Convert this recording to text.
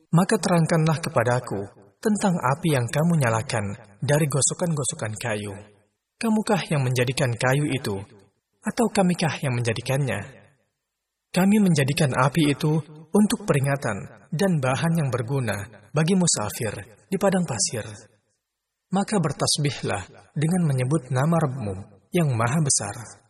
Maka terangkanlah kepadaku tentang api yang kamu nyalakan dari gosokan-gosokan kayu. Kamukah yang menjadikan kayu itu, atau kamikah yang menjadikannya? Kami menjadikan api itu untuk peringatan dan bahan yang berguna bagi musafir di padang pasir. Maka bertasbihlah dengan menyebut nama Rabbmu yang Maha Besar.